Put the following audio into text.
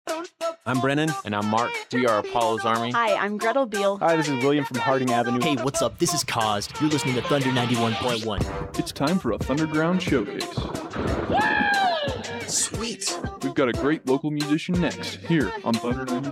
I'm Brennan. And I'm Mark. We are Apollo's Army. Hi, I'm Gretel Beal. Hi, this is William from Harding Avenue. Hey, what's up? This is Cosd. You're listening to Thunder 91.1. It's time for a Thunderground showcase. Sweet. We've got a great local musician next, here on Thunder 91.